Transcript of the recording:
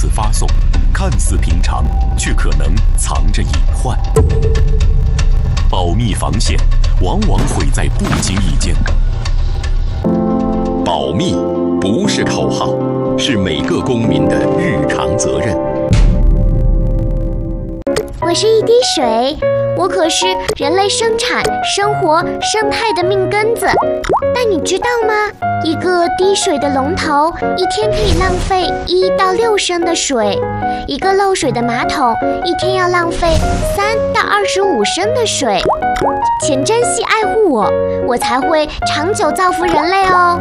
次发送，看似平常，却可能藏着隐患。保密防线往往毁在不经意间。保密不是口号，是每个公民的日常责任。 我是一滴水，我可是人类生产、生活、生态的命根子。但你知道吗？一个滴水的龙头一天可以浪费1到6升的水，一个漏水的马桶一天要浪费3到25升的水。请珍惜爱护我，我才会长久造福人类哦。